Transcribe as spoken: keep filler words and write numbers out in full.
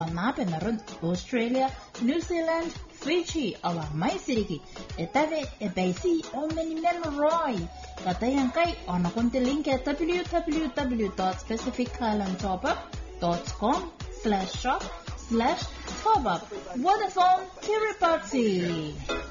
napen Australia, New Zealand, Fiji, awa mai siriki. E tave e beisi o meni meno roi. Katayan kai ona konte link at w w w dot pacific island top up dot com slash shop slash top up. Vodafone Kiribati.